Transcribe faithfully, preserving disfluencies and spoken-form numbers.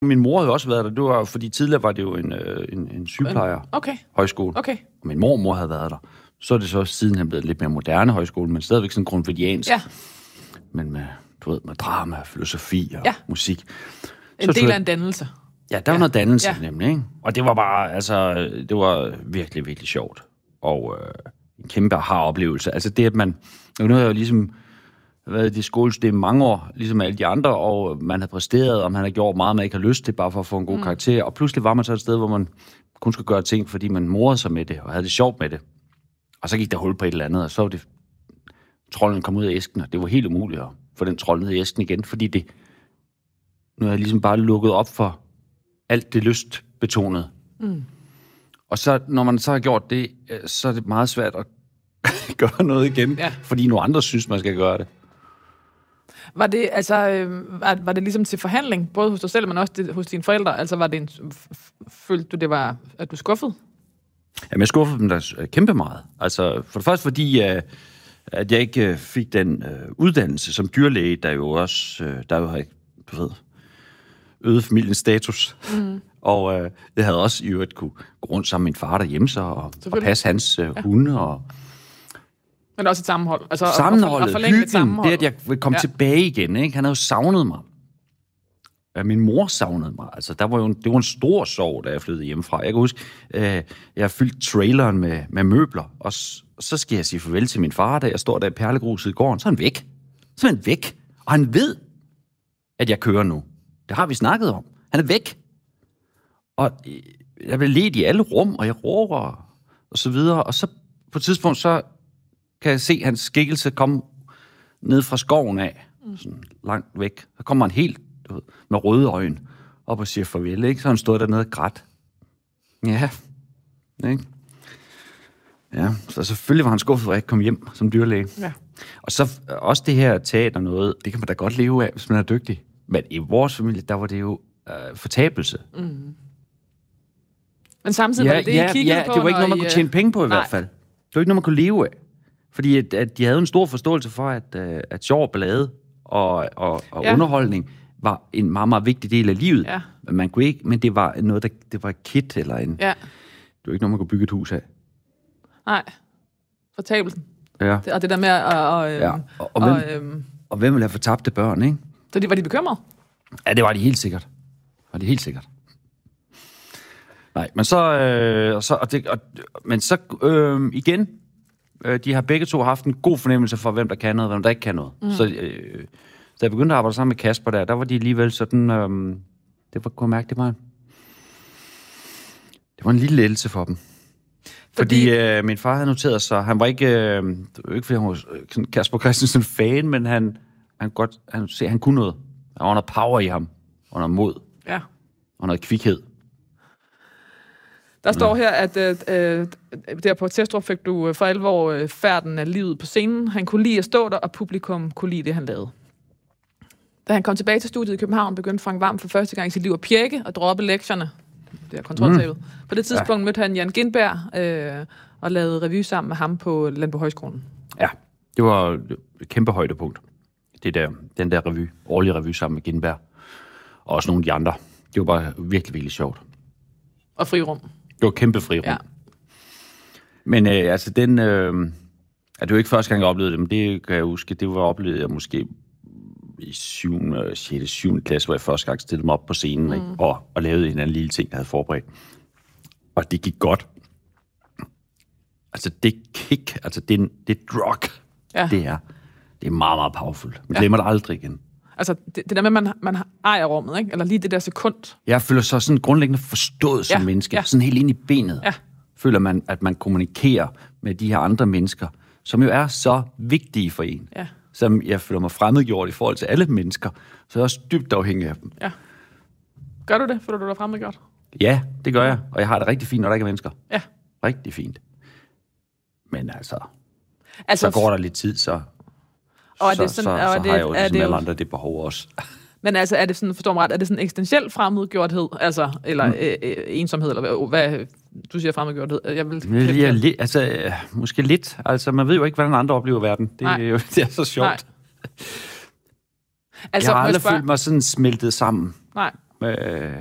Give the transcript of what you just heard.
Min mor havde også været der. Det var, fordi tidligere var det jo en, en, en sygeplejer okay. højskole. Okay. Og min mormor havde været der. Så er det så siden han blevet lidt mere moderne højskole, men stadigvæk sådan grundtvidiansk. Ja. Men med, du ved, med drama, filosofi og ja. musik. En så, del jeg, af en dannelse. Ja, der var ja. noget dannelse ja. nemlig, ikke? Og det var bare, altså, det var virkelig, virkelig sjovt. Og øh, en kæmpe aha-oplevelse. Altså det, at man, nu har jeg jo ligesom været i det skolesystem mange år, ligesom alle de andre, og man havde præsteret, og man havde gjort meget, man ikke har lyst til, bare for at få en god mm. karakter. Og pludselig var man så et sted, hvor man kun skulle gøre ting, fordi man morede sig med det, og havde det sjovt med det. Og så gik der hul på et eller andet, og så var det, trolden kom ud af æsken, og det var helt umuligt at få den trold ned i æsken igen, fordi det, nu er jeg ligesom bare lukket op for alt det lystbetonede. Mm. Og så, når man så har gjort det, så er det meget svært at gøre noget igen, ja. fordi nogle andre synes, man skal gøre det. Var det, altså, øh, var, var det ligesom til forhandling, både hos dig selv, men også det, hos dine forældre? Altså, var det en, følte du, det var, at du skuffede? Jamen, jeg skuffede dem der kæmpe meget. Altså, for det første fordi, at jeg ikke fik den uh, uddannelse som dyrlæge, der jo også, uh, der jo har, du ved, øget familiens status. Mm. Og uh, jeg havde også i øvrigt kunne gå rundt sammen med min far derhjemme så, og, og passe hans uh, ja. hunde. Og men også et sammenhold. Altså, sammenholdet, og hyggen, sammenhold. Det at jeg vil komme ja. tilbage igen. Ikke? Han havde jo savnet mig. Ja, min mor savnede mig. Altså, der var jo en, det var en stor sorg, da jeg flyttede hjemmefra. Jeg kan huske, øh, jeg har fyldt traileren med, med møbler, og s- så skal jeg sige farvel til min far, da jeg står der i perlegruset i gården. Så er han væk. Så er han væk. Og han ved, at jeg kører nu. Det har vi snakket om. Han er væk. Og jeg blev ledt i alle rum, og jeg råber, og så videre. Og så på et tidspunkt, så kan jeg se hans skikkelse komme ned fra skoven af, sådan langt væk. Så kommer han helt du ved, med røde øjne op og siger farvel, ikke? Så han stod dernede og grædt. Ja, ikke? Ja, så selvfølgelig var han skuffet, at jeg ikke kom hjem som dyrlæge. Ja. Og så også det her teater noget, det kan man da godt leve af, hvis man er dygtig. Men i vores familie, der var det jo øh, fortabelse. Mm. Men samtidig ja, var det det, ja, I kiggede ja, på? Ja, det var ikke noget, man I, kunne tjene penge på i nej. hvert fald. Det var ikke noget, man kunne leve af. Fordi at, at de havde en stor forståelse for, at, at sjov ballade og, og, og ja. underholdning var en meget, meget vigtig del af livet. Ja. Men man kunne ikke, men det var noget, der, det var et kit eller en... Ja. Det var ikke noget, man kunne bygge et hus af. Nej. Fortabelsen. Ja. Det, og det der med at... Og, ja. og, og, hvem, og, øhm, og hvem ville have fortabte børn, ikke? Så de, var de bekymrede? Ja, det var de helt sikkert. Det var de helt sikkert. Nej, men så... Øh, og så og det, og, men så øh, igen... De har begge to haft en god fornemmelse for, hvem der kan noget, og hvem der ikke kan noget. Mm. Så øh, da jeg begyndte at arbejde sammen med Kasper der, der var de alligevel sådan, øh, det var, kunne jeg mærke, det var en, det var en lille lettelse for dem. Fordi, fordi øh, min far havde noteret sig, han var ikke, øh, det var ikke fordi han var sådan Kasper Christensen fan, men han, han, godt, han, se, han kunne noget. Der var noget power i ham, og noget mod, ja. og noget kvikhed. Der står her, at øh, der på Testrup fik du for alvor øh, færden af livet på scenen. Han kunne lide at stå der, og publikum kunne lide det, han lavede. Da han kom tilbage til studiet i København, begyndte Frank Hvam for første gang i sit liv at pjække og droppe lektierne. Det er kontroltabet. Mm. På det tidspunkt ja. mødte han Jan Gindberg øh, og lavede revy sammen med ham på Landbohøjskolen. Ja, det var et kæmpe højdepunkt. Det der, den der revy, årlige revy sammen med Gindberg. Og også nogle af de andre. Det var bare virkelig, virkelig sjovt. Og frirum. Det var kæmpe frirum. Ja. Men øh, altså, den... Øh, er det jo ikke første gang, jeg oplevede det, men det kan jeg huske, det var oplevet jeg måske i syvende, sjette, syvende klasse, hvor jeg første gang stillede mig op på scenen, mm. ikke? Og, og lavede en anden lille ting, jeg havde forberedt. Og det gik godt. Altså, det kick, altså, det, det drug, ja. det er, det er meget, meget powerful. Man glemmer ja. det aldrig igen. Altså, det, det der med, at man, man ejer rummet, ikke? Eller lige det der sekund. Jeg føler sig sådan grundlæggende forstået som ja, menneske. Ja. Sådan helt ind i benet. Ja. Føler man, at man kommunikerer med de her andre mennesker, som jo er så vigtige for en. Ja. Som jeg føler mig fremmedgjort i forhold til alle mennesker. Så jeg er også dybt afhængig af dem. Ja. Gør du det? Føler du dig fremmedgjort? Ja, det gør jeg. Og jeg har det rigtig fint, når der ikke er mennesker. Ja. Rigtig fint. Men altså, altså så går der lidt tid, så... Og er så, det sådan, så, og så, er så det, har jeg jo er ligesom det alle jo, andre det behov også. Men altså, er det sådan, forstår mig ret, er det sådan en eksistentiel fremmedgjorthed, altså, eller mm. øh, øh, ensomhed, eller hvad, hvad du siger fremmedgjorthed? Jeg vil ja, li- altså, øh, måske lidt. Altså, man ved jo ikke, hvordan andre oplever verden. Det, er jo, det er så sjovt. Nej. Altså, jeg har aldrig spørge... følt mig sådan smeltet sammen. Nej. Øh,